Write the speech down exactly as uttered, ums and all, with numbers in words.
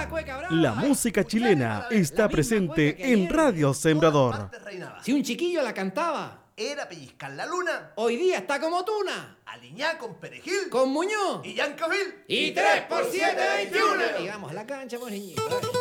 la cueca brava. La música chilena está presente en Radio Sembrador. Si un chiquillo la cantaba, era pellizcar la luna. hoy día está como tuna. Aliñá con perejil. Con Muñoz. Y Yancavil. Y tres por siete, veintiuno. Y vamos a la cancha, pues, niñito.